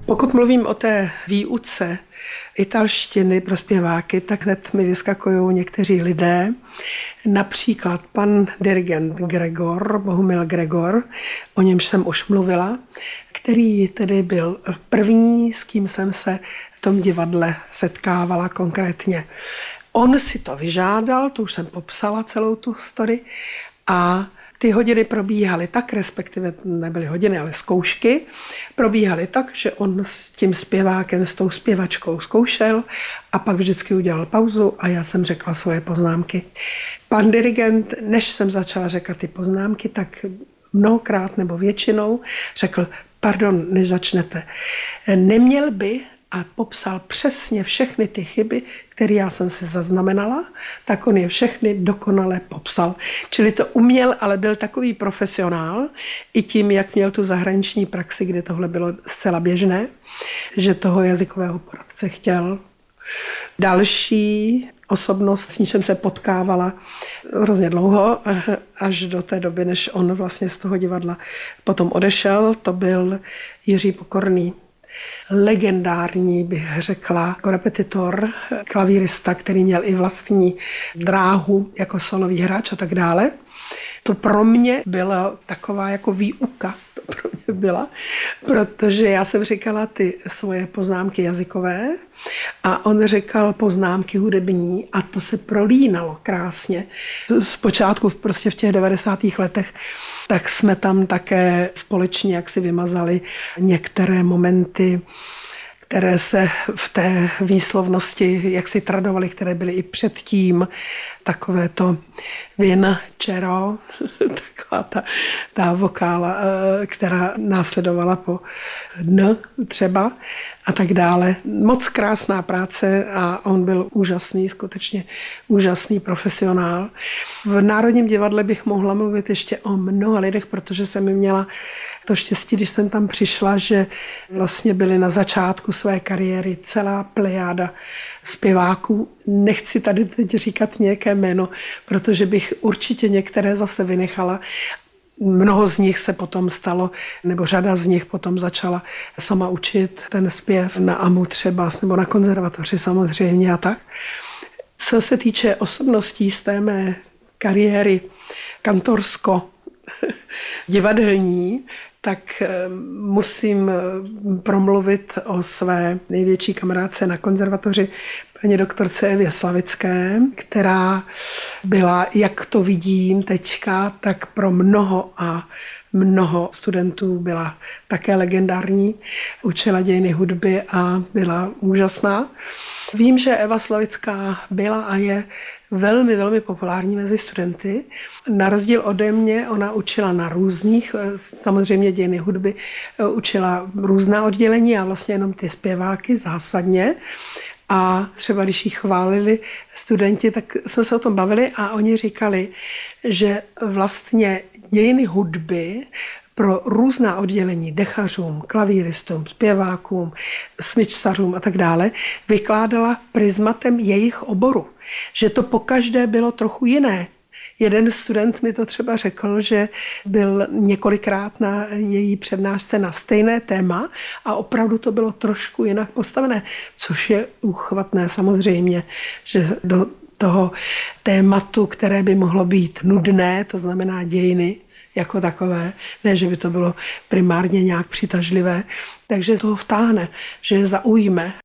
Pokud mluvím o té výuce italštiny pro zpěváky, tak hned mi vyskakují někteří lidé. Například pan dirigent Gregor, Bohumil Gregor, o němž jsem už mluvila, který tedy byl první, s kým jsem se v tom divadle setkávala konkrétně. On si to vyžádal, to už jsem popsala celou tu story, a ty hodiny probíhaly tak, respektive nebyly hodiny, ale zkoušky, probíhaly tak, že on s tím zpěvákem, s tou zpěvačkou zkoušel a pak vždycky udělal pauzu a já jsem řekla svoje poznámky. Pan dirigent, než jsem začala říkat ty poznámky, tak mnohokrát nebo většinou řekl, pardon, než začnete, neměl by, a popsal přesně všechny ty chyby, které já jsem si zaznamenala, tak on je všechny dokonale popsal. Čili to uměl, ale byl takový profesionál, i tím, jak měl tu zahraniční praxi, kde tohle bylo zcela běžné, že toho jazykového poradce chtěl. Další osobnost, s níž jsem se potkávala hrozně dlouho, až do té doby, než on vlastně z toho divadla potom odešel, to byl Jiří Pokorný. Legendární, bych řekla, korepetitor, klavírista, který měl i vlastní dráhu jako solový hráč a tak dále. To pro mě byla taková jako výuka, to pro mě byla, protože já jsem říkala ty svoje poznámky jazykové a on říkal poznámky hudební a to se prolínalo krásně. Zpočátku prostě v těch 90. letech tak jsme tam také společně jaksi vymazali některé momenty, které se v té výslovnosti jaksi tradovaly, které byly i předtím, takové to vincero, taková ta vokála, která následovala po n třeba a tak dále. Moc krásná práce a on byl úžasný, skutečně úžasný profesionál. V Národním divadle bych mohla mluvit ještě o mnoha lidech, protože jsem měla to štěstí, když jsem tam přišla, že vlastně byli na začátku své kariéry celá plejáda zpěváků. Nechci tady teď říkat nějaké jméno, protože bych určitě některé zase vynechala. Mnoho z nich se potom stalo, nebo řada z nich potom začala sama učit ten zpěv na AMU třeba, nebo na konzervatoři samozřejmě a tak. Co se týče osobností z té mé kariéry kantorsko-divadelní, tak musím promluvit o své největší kamarádce na konzervatoři, paní doktorce Evě Slavické, která byla, jak to vidím teďka, tak pro mnoho studentů byla také legendární. Učila dějiny hudby a byla úžasná. Vím, že Eva Slavická byla a je velmi, velmi populární mezi studenty. Na rozdíl ode mě ona učila na různých, samozřejmě dějiny hudby, učila různá oddělení a vlastně jenom ty zpěváky zásadně. A třeba když jí chválili studenti, tak jsme se o tom bavili a oni říkali, že vlastně dějiny hudby pro různá oddělení, dechařům, klavíristům, zpěvákům, smyčcařům a tak dále, vykládala prismatem jejich oboru. Že to pokaždé bylo trochu jiné. Jeden student mi to třeba řekl, že byl několikrát na její přednášce na stejné téma a opravdu to bylo trošku jinak postavené, což je úchvatné samozřejmě, že do toho tématu, které by mohlo být nudné, to znamená dějiny jako takové, ne, že by to bylo primárně nějak přitažlivé, takže toho vtáhne, že je zaujme.